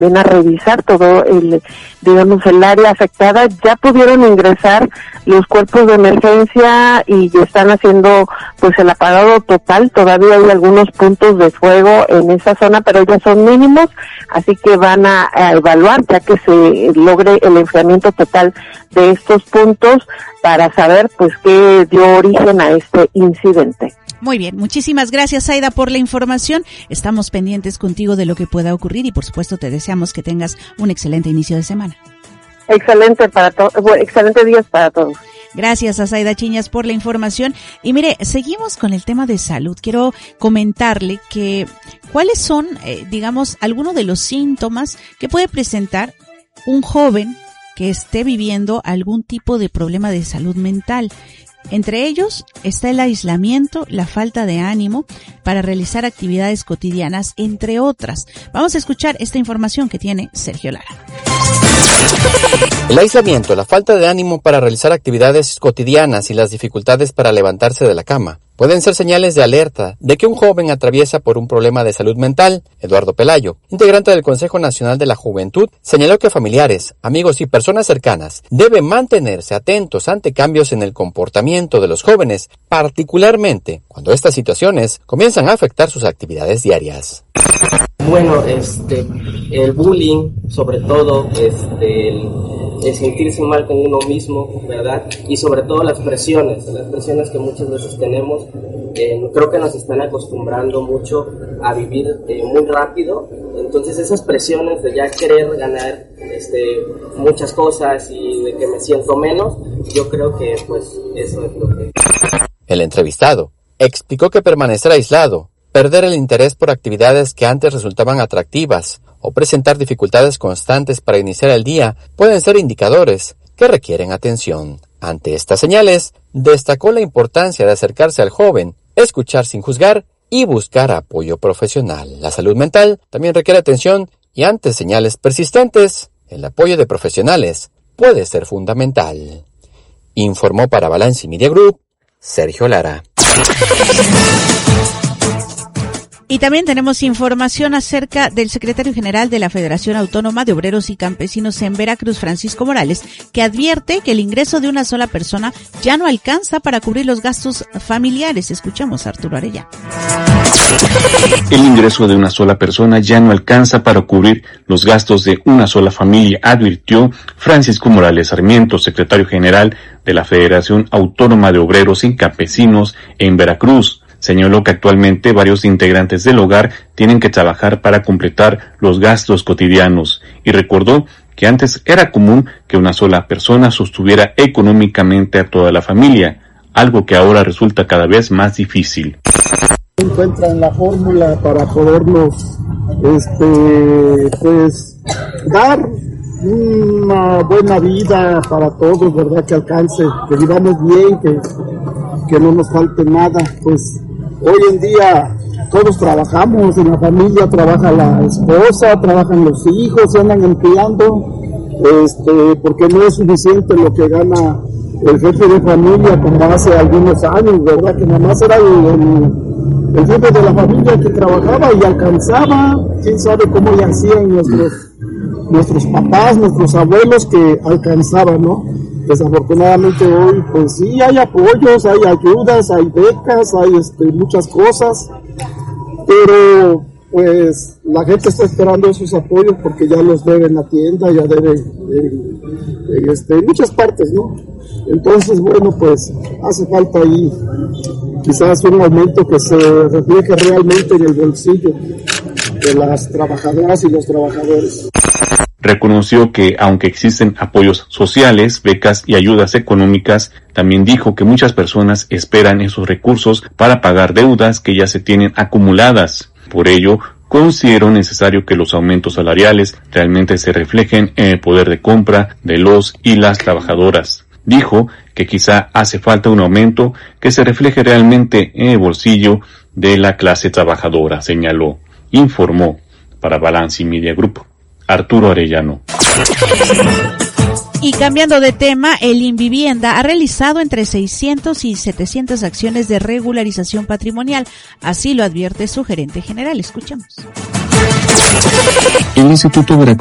ven a revisar todo el área afectada. Ya pudieron ingresar los cuerpos de emergencia y ya están haciendo pues el apagado total. Todavía hay algunos puntos de fuego en esa zona, pero ya son mínimos, así que van a evaluar ya que se logre el enfriamiento total de estos puntos para saber pues qué dio origen a este incidente. Muy bien, muchísimas gracias, Aida, por la información. Estamos pendientes contigo de lo que pueda ocurrir y por supuesto te deseamos que tengas un excelente inicio de semana. Excelente días para todos. Gracias a Zaida Chiñas por la información. Y mire, seguimos con el tema de salud. Quiero comentarle que cuáles son, algunos de los síntomas que puede presentar un joven que esté viviendo algún tipo de problema de salud mental. Entre ellos está el aislamiento, la falta de ánimo para realizar actividades cotidianas, entre otras. Vamos a escuchar esta información que tiene Sergio Lara. El aislamiento, la falta de ánimo para realizar actividades cotidianas y las dificultades para levantarse de la cama pueden ser señales de alerta de que un joven atraviesa por un problema de salud mental. Eduardo Pelayo, integrante del Consejo Nacional de la Juventud, señaló que familiares, amigos y personas cercanas deben mantenerse atentos ante cambios en el comportamiento de los jóvenes, particularmente cuando estas situaciones comienzan a afectar sus actividades diarias. Bueno, el bullying, sobre todo, el sentirse mal con uno mismo, ¿verdad? Y sobre todo las presiones que muchas veces tenemos, creo que nos están acostumbrando mucho a vivir muy rápido. Entonces esas presiones de ya querer ganar muchas cosas y de que me siento menos, yo creo que pues eso es lo que... El entrevistado explicó que permanecer aislado, perder el interés por actividades que antes resultaban atractivas o presentar dificultades constantes para iniciar el día pueden ser indicadores que requieren atención. Ante estas señales, destacó la importancia de acercarse al joven, escuchar sin juzgar y buscar apoyo profesional. La salud mental también requiere atención y ante señales persistentes, el apoyo de profesionales puede ser fundamental. Informó para Balance Media Group, Sergio Lara. Y también tenemos información acerca del secretario general de la Federación Autónoma de Obreros y Campesinos en Veracruz, Francisco Morales, que advierte que el ingreso de una sola persona ya no alcanza para cubrir los gastos familiares. Escuchamos a Arturo Arellano. El ingreso de una sola persona ya no alcanza para cubrir los gastos de una sola familia, advirtió Francisco Morales Sarmiento, secretario general de la Federación Autónoma de Obreros y Campesinos en Veracruz. Señaló que actualmente varios integrantes del hogar tienen que trabajar para completar los gastos cotidianos y recordó que antes era común que una sola persona sostuviera económicamente a toda la familia, algo que ahora resulta cada vez más difícil. Encuentran la fórmula para podernos dar una buena vida para todos, ¿verdad? Que alcance, que vivamos bien, que no nos falte nada. Pues hoy en día todos trabajamos, en la familia trabaja la esposa, trabajan los hijos, se andan empleando, porque no es suficiente lo que gana el jefe de familia como hace algunos años, ¿verdad? Que nada más era el jefe de la familia que trabajaba y alcanzaba, quién sabe cómo le hacían nuestros papás, nuestros abuelos que alcanzaban, ¿no? Desafortunadamente hoy pues sí hay apoyos, hay ayudas, hay becas, hay muchas cosas, pero pues la gente está esperando esos apoyos porque ya los debe en la tienda, ya debe en muchas partes, ¿no? Entonces, bueno, pues hace falta ahí quizás un aumento que se refleje realmente en el bolsillo de las trabajadoras y los trabajadores. Reconoció que, aunque existen apoyos sociales, becas y ayudas económicas, también dijo que muchas personas esperan esos recursos para pagar deudas que ya se tienen acumuladas. Por ello, consideró necesario que los aumentos salariales realmente se reflejen en el poder de compra de los y las trabajadoras. Dijo que quizá hace falta un aumento que se refleje realmente en el bolsillo de la clase trabajadora, señaló. Informó para Balance Media Group, Arturo Arellano. Y cambiando de tema, el Invivienda ha realizado entre 600 y 700 acciones de regularización patrimonial. Así lo advierte su gerente general. Escuchamos. El Instituto